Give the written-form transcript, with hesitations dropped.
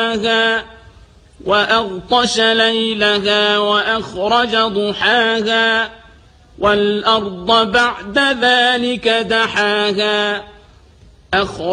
سواها وأغطش ليلها وأخرج ضحاها والأرض بعد ذلك دحاها